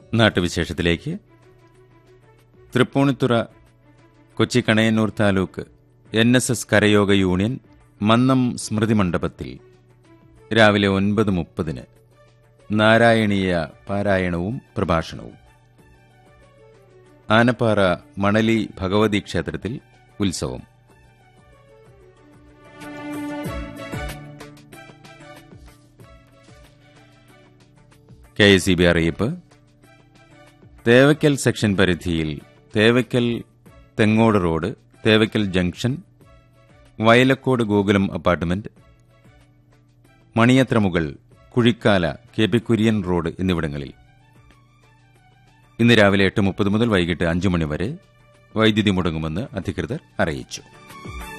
നാട്ടുവിശേഷത്തിലേക്ക്. Tripunithura Kochi Kanayannur taluk NSS കരയോഗ union Mannam സ്മൃതി മണ്ഡപത്തിൽ രാവിലെ 9:30 നാരായണീയ പാരായണവും പ്രഭാഷണവും. ആനപ്പാറ മണലി ഭഗവതി ക്ഷേത്രത്തിൽ ഉത്സവം. KSEB അറിയിപ്പ്. തേവയ്ക്കൽ സെക്ഷൻ പരിധിയിൽ Thevakkal Thengode road, Thevakkal junction, വയലക്കോട് Gokulam apartment, മണിയത്രമുകൾ, Kuzhikkala, KP Kurian road എന്നിവിടങ്ങളിൽ ഇന്ന് രാവിലെ 8:30 മുതൽ വൈകിട്ട് 5 മണി വരെ വൈദ്യുതി മുടങ്ങുമെന്ന് അധികൃതർ അറിയിച്ചു.